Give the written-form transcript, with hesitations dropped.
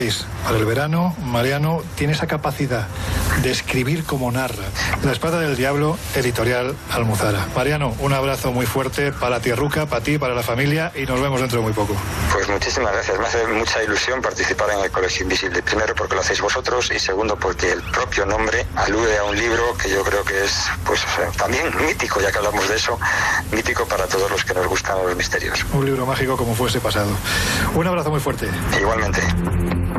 Para el verano, Mariano tiene esa capacidad de escribir como narra. La espada del diablo, editorial Almuzara. Mariano, un abrazo muy fuerte para Tierruca, para ti, para la familia, y nos vemos dentro de muy poco. Pues muchísimas gracias. Me hace mucha ilusión participar en el Colegio Invisible. Primero porque lo hacéis vosotros y segundo porque el propio nombre alude a un libro que yo creo que es, pues, también mítico, ya que hablamos de eso, mítico para todos los que nos gustan los misterios. Un libro mágico como fue ese pasado. Un abrazo muy fuerte. Igualmente.